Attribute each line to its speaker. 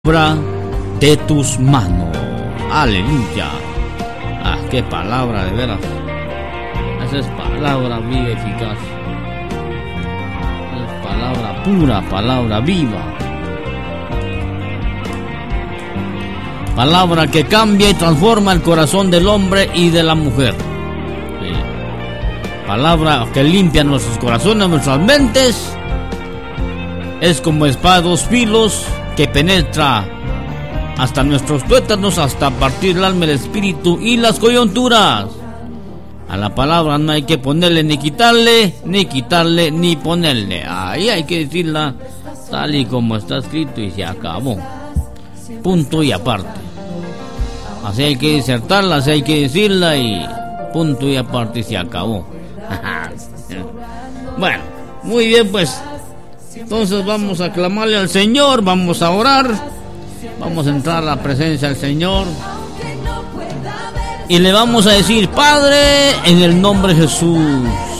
Speaker 1: Obra de tus manos. Aleluya. Ah, qué palabra, de veras. Esa es palabra viva y eficaz. Es palabra pura, palabra viva. Palabra que cambia y transforma el corazón del hombre y de la mujer. Sí. Palabra que limpia nuestros corazones, nuestras mentes. Es como espada de dos filos que penetra hasta nuestros tuétanos, hasta partir el alma, el espíritu y las coyunturas. A la palabra no hay que ponerle ni quitarle, ni ponerle. Ahí hay que decirla tal y como está escrito y se acabó. Punto y aparte. Así hay que disertarla, así hay que decirla y punto y aparte y se acabó. Bueno, muy bien, pues. Entonces vamos a clamarle al Señor, vamos a orar, vamos a entrar a la presencia del Señor y le vamos a decir: Padre, en el nombre de Jesús,